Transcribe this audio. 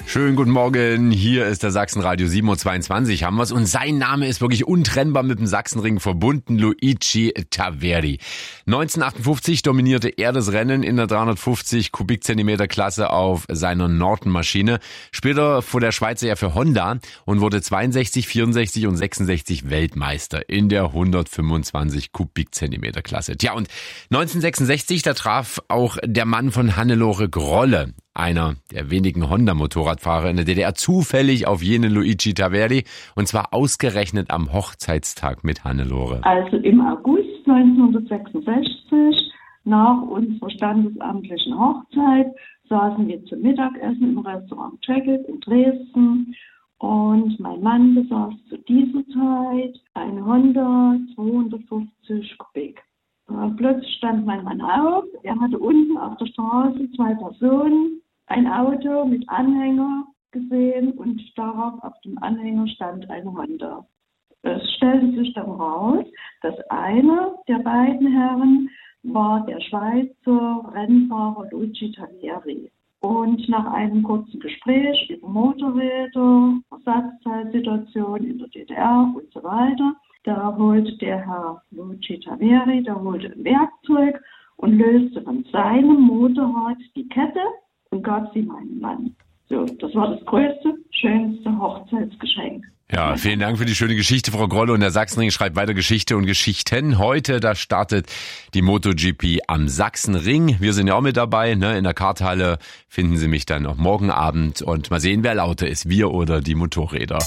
Schönen guten Morgen, hier ist der Sachsenradio 7.22 Uhr haben wir's und sein Name ist wirklich untrennbar mit dem Sachsenring verbunden, Luigi Taveri. 1958 dominierte er das Rennen in der 350 Kubikzentimeter Klasse auf seiner Norton-Maschine. Später fuhr der Schweizer ja für Honda und wurde 62, 64 und 66 Weltmeister in der 125 Kubikzentimeter Klasse. Tja, und 1966, da traf auch der Mann von Hannelore Grolle, einer der wenigen Honda-Motorradfahrer in der DDR, zufällig auf jenen Luigi Taveri, und zwar ausgerechnet am Hochzeitstag mit Hannelore. Also im August 1966, nach unserer standesamtlichen Hochzeit, saßen wir zum Mittagessen im Restaurant Jacket in Dresden und mein Mann besaß zu dieser Zeit ein Honda 250 Kubik. Plötzlich stand mein Mann auf, er hatte unten auf der Straße 2 Personen, ein Auto mit Anhänger gesehen und darauf auf dem Anhänger stand eine Honda. Es stellte sich dann raus, dass einer der beiden Herren war der Schweizer Rennfahrer Luigi Taveri. Und nach einem kurzen Gespräch über Motorräder, Ersatzteilsituation in der DDR und so weiter, da holte der Herr Luigi Taveri, der holte ein Werkzeug und löste von seinem Motorrad die Kette und gab sie meinem Mann. So, das war das größte, schönste Hochzeitsgeschenk. Ja, vielen Dank für die schöne Geschichte, Frau Grolle. Und der Sachsenring schreibt weiter Geschichte und Geschichten. Heute, da startet die MotoGP am Sachsenring. Wir sind ja auch mit dabei, ne? In der Karthalle finden Sie mich dann auch morgen Abend. Und mal sehen, wer lauter ist, wir oder die Motorräder.